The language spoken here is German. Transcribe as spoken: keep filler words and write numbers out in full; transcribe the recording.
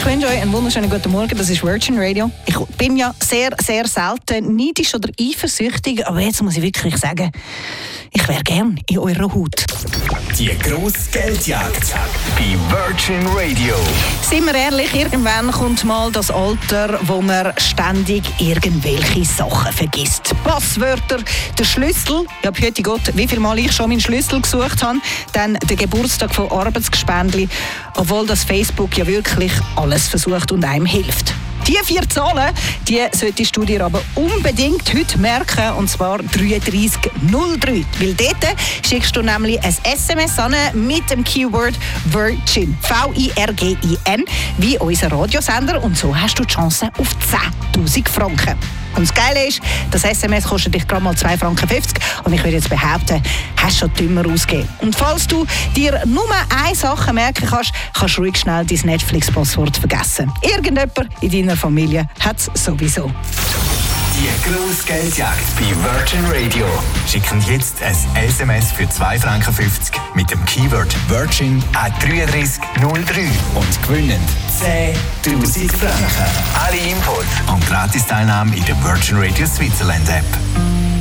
Ich wünsche euch einen wunderschönen guten Morgen. Das ist Virgin Radio. Ich bin ja sehr, sehr selten neidisch oder eifersüchtig, aber jetzt muss ich wirklich sagen, ich wäre gern in eurer Haut. Die grosse Geldjagd bei Virgin Radio. Sind wir ehrlich, irgendwann kommt mal das Alter, wo man ständig irgendwelche Sachen vergisst. Passwörter, der Schlüssel. Ja, bitte Gott, wie viel Mal ich schon meinen Schlüssel gesucht habe. Dann der Geburtstag von Arbeitsgespendli. Obwohl das Facebook ja wirklich alles versucht und einem hilft. Die vier Zahlen, die solltest du dir aber unbedingt heute merken, und zwar dreiunddreißig null drei. Weil dort schickst du nämlich ein S M S an mit dem Keyword Virgin, V I R G I N, wie unser Radiosender, und so hast du die Chance auf zehntausend Franken. Und das Geile ist, das S M S kostet dich gerade mal zwei Franken fünfzig und ich würde jetzt behaupten, hast schon dümmer ausgegeben. Und falls du dir nur eine Sache merken kannst, kannst du ruhig schnell dein Netflix-Passwort vergessen. Irgendjemand in deiner Familie hat es sowieso. Die grosse Geldjagd bei Virgin Radio. Schicken jetzt ein S M S für zwei Franken fünfzig mit dem Keyword Virgin an dreiunddreißig null drei und gewinnen zehntausend Franken. Alle Infos und Gratis-Teilnahme in der Virgin Radio Switzerland App.